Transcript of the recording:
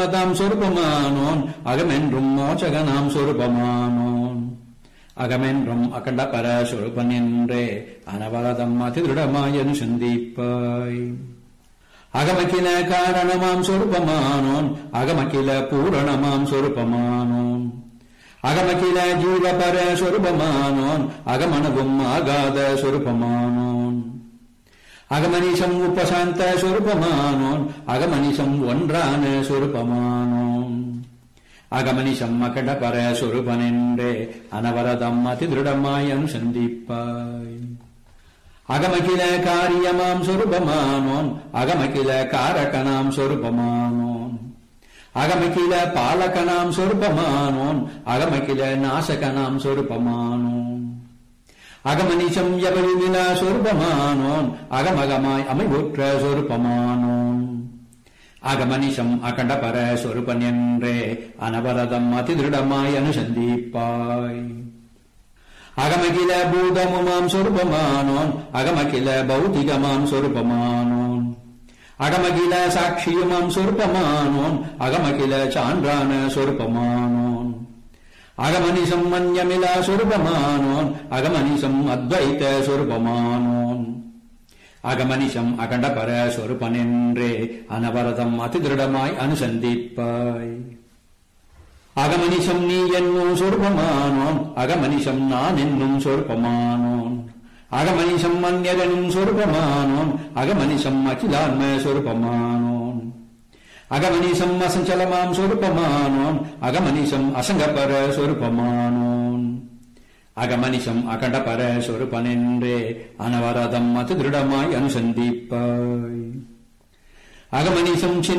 அகமதாம் சொருபமானோன் அகமென்றும் மோச்சகனாம் சொருபமானோன் அகமென்றும் அகண்ட பர சொருபன் என்றே அனவரதம் அதிருடமாயன் சிந்திப்பாய். அகமகில காரணமாம் சொருபமானோன் அகமகில பூரணமாம் சொருபமானோன் அகமகில ஜீவபர சொருபமானோன் அகமனவும் ஆகாத சொருபமானோன் அகமனிஷம் உபசாந்த சொருபமானோன் அகமனிஷம் ஒன்றான சொருபமானோன் அகமனிஷம் அகண்டபர சொருபனென்றே அனவரதம் அதிருடமாயன் சந்திப்பாய். அகமகில காரியமாம் சொருபமானோன் அகமகில காரகனாம் சொருபமானோன் அகமகில பாலகனாம் சொருபமானோன் அகமகில நாசகனாம் சொருபமானோன் அகமனிஷம் எவருமிலா சொருபமானோன் அகமகமாய் அமைவுற்ற சொருபமானோன் அகமனிஷம் அகண்டபர சொருபன் என்றே அனவரதம் அதிருடமாய் அனுசந்திப்பாய். அகமகில பூதமுமாம் சொருபமானோன் அகமகில பௌதிகமாம் சொருபமானோன் அகமகில சாட்சியுமாம் சொருபமானோன் அகமகில சான்றான சொருபமானோன் அகமனிஷம் மன்யமிலா சொருபமானோன் அகமனிஷம் அத்வைத சொருபமானோன் அகமனிஷம் அகண்டபர சொருபனென்றே அனவரதம் அதிருடமாய் அனுசந்திப்பாய். அகமனிஷம் நீ என்னும் சொருபமானோன் அகமனிஷம் நான் என்னும் சொருபமானோன் அகமனிஷம் அந்யரெனும் சொருபமானோன் அகமனிஷம் அகிலான்ம சொருபமானோன் அகமனிஷம் அசஞ்சலமாம் சொருபமானோன் அகமனிஷம் அசங்கபர சொருபமானோன் அகமனிஷம் அகண்டபர சொருபனென்றே அனவரதம் அதிருடமாய் அனுசந்திப்பாய். அகமனிஷம்